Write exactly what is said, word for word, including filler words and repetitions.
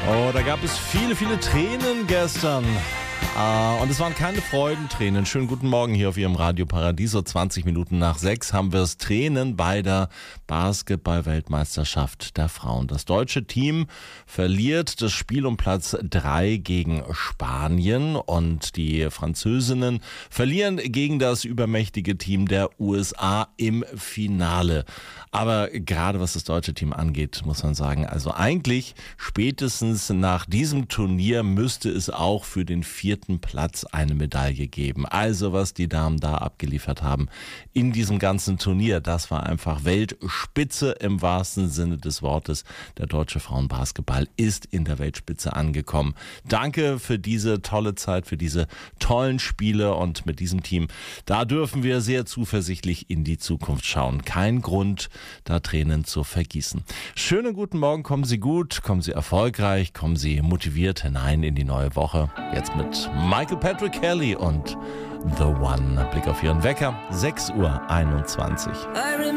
Oh, da gab es viele, viele Tränen gestern. Uh, und es waren keine Freudentränen. Schönen guten Morgen hier auf Ihrem Radio Paradiso. zwanzig Minuten nach sechs haben wir es. Tränen bei der Basketball-Weltmeisterschaft der Frauen. Das deutsche Team verliert das Spiel um Platz drei gegen Spanien und die Französinnen verlieren gegen das übermächtige Team der U S A im Finale. Aber gerade was das deutsche Team angeht, muss man sagen, also eigentlich spätestens nach diesem Turnier müsste es auch für den vierten Platz eine Medaille geben. Also was die Damen da abgeliefert haben in diesem ganzen Turnier, das war einfach Weltspitze im wahrsten Sinne des Wortes. Der deutsche Frauenbasketball ist in der Weltspitze angekommen. Danke für diese tolle Zeit, für diese tollen Spiele und mit diesem Team, da dürfen wir sehr zuversichtlich in die Zukunft schauen. Kein Grund, da Tränen zu vergießen. Schönen guten Morgen, kommen Sie gut, kommen Sie erfolgreich, kommen Sie motiviert hinein in die neue Woche. Jetzt mit Michael Patrick Kelly und The One. Blick auf Ihren Wecker, sechs Uhr einundzwanzig.